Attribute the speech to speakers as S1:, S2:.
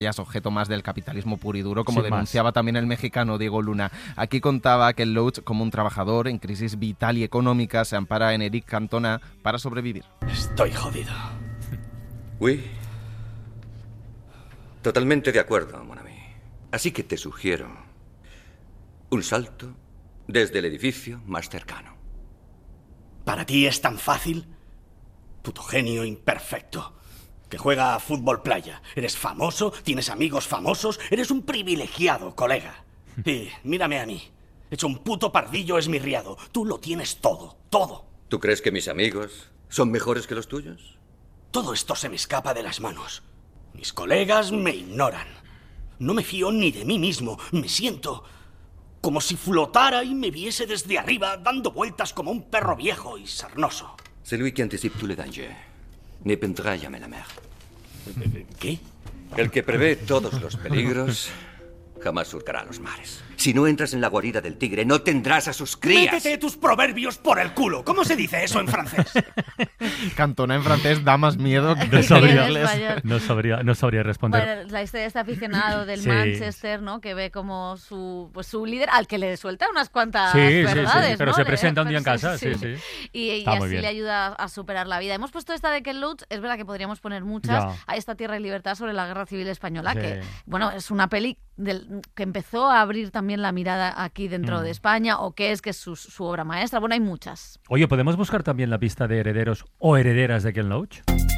S1: es objeto más del capitalismo puro y duro, como
S2: Sin
S1: denunciaba
S2: más.
S1: también el mexicano Diego Luna. Aquí contaba que Loach, como un trabajador en crisis vital y económica, se ampara en Eric Cantona para sobrevivir.
S3: Estoy jodido.
S4: Oui. Totalmente de acuerdo, mon ami. Así que te sugiero un salto desde el edificio más cercano.
S3: ¿Para ti es tan fácil? Puto genio imperfecto. Que juega a fútbol playa. Eres famoso, tienes amigos famosos, eres un privilegiado, colega. Y mírame a mí. Hecho un puto pardillo esmirriado. Tú lo tienes todo, todo.
S4: ¿Tú crees que mis amigos son mejores que los tuyos?
S3: Todo esto se me escapa de las manos. Mis colegas me ignoran. No me fío ni de mí mismo. Me siento como si flotara y me viese desde arriba dando vueltas como un perro viejo y sarnoso.
S4: Celui qui anticipe tous les dangers ne pendra jamais la mer.
S3: ¿Qué?
S4: El que prevé todos los peligros jamás surcará los mares. Si no entras en la guarida del tigre, no tendrás a sus crías.
S3: Métete tus proverbios por el culo. ¿Cómo se dice eso en francés?
S1: Cantona en francés da más miedo que
S2: No sabría,
S1: en inglés.
S2: no sabría responder.
S5: Bueno, la historia de este aficionado del
S2: Sí.
S5: Manchester, ¿no? Que ve como su líder, al que le suelta unas cuantas
S2: Sí,
S5: verdades,
S2: pero
S5: ¿no?
S2: se presenta un día en
S5: Pero
S2: casa, sí.
S5: Y
S2: Está muy
S5: así
S2: bien.
S5: le ayuda a superar la vida. Hemos puesto esta de Ken Loach, es verdad que podríamos poner muchas.
S2: Ya.
S5: Hay esta Tierra y Libertad sobre la Guerra Civil Española,
S2: Sí.
S5: que, bueno, es una peli que empezó a abrir también la mirada aquí dentro de España, o que es su obra maestra. Bueno, hay muchas.
S2: Oye, ¿podemos buscar también la pista de herederos o herederas de Ken Loach?